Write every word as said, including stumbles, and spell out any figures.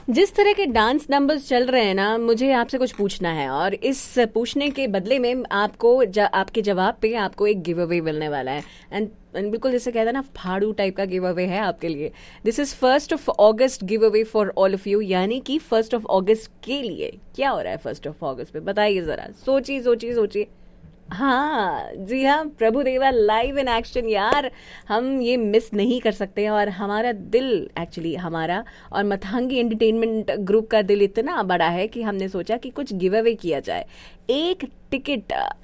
जिस तरह के डांस नंबर्स चल रहे हैं ना, मुझे आपसे कुछ पूछना है, और इस पूछने के बदले में आपको ज, आपके जवाब पे आपको एक गिव अवे मिलने वाला है। एंड एंड बिल्कुल जैसे कहता है ना, फाड़ू टाइप का गिव अवे है आपके लिए। This is first of August give away for all of you, यानी कि फर्स्ट ऑफ अगस्त के लिए क्या हो रहा है फर्स्ट ऑफ अगस्त पे, बताइए जरा, सोचिए सोचिए सोचिए। हाँ जी हाँ, प्रभु देवा लाइव इन एक्शन यार। हम ये मिस नहीं कर सकते, और हमारा दिल, एक्चुअली हमारा और मथांगी एंटरटेनमेंट ग्रुप का दिल इतना बड़ा है कि हमने सोचा कि कुछ गिव अवे किया जाए। एक टिकट